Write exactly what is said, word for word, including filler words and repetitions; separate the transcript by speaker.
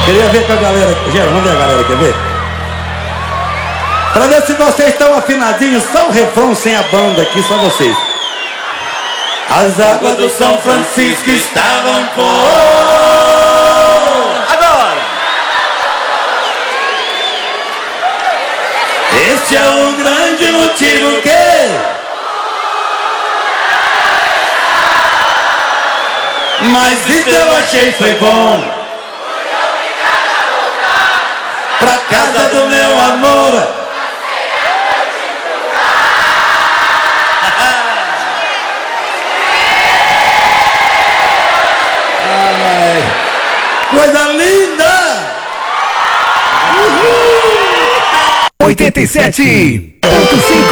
Speaker 1: Queria ver com a galera. Gera, vamos ver a galera, quer ver? Pra ver se vocês estão afinadinhos, só o refrão sem a banda aqui, só vocês. As águas do São Francisco estavam com... Agora! Este é o grande motivo que... Mas isso eu achei foi bom. Pra casa do meu amor. Ai, coisa linda!
Speaker 2: oitenta e sete ponto cinco